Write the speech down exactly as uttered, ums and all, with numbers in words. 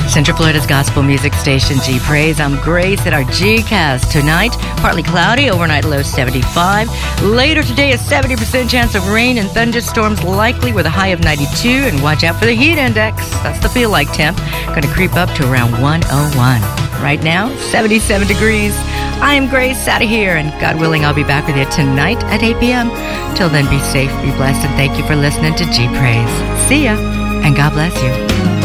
Central Florida's gospel music station, G Praise. I'm Grace at our G-Cast. Tonight, partly cloudy, overnight low seventy-five. Later today, a seventy percent chance of rain and thunderstorms likely with a high of ninety-two. And watch out for the heat index. That's the feel like temp. Going to creep up to around one oh one. Right now, seventy-seven degrees. I am Grace out of here, and God willing, I'll be back with you tonight at eight p.m. Till then, be safe, be blessed, and thank you for listening to G Praise. See ya, and God bless you.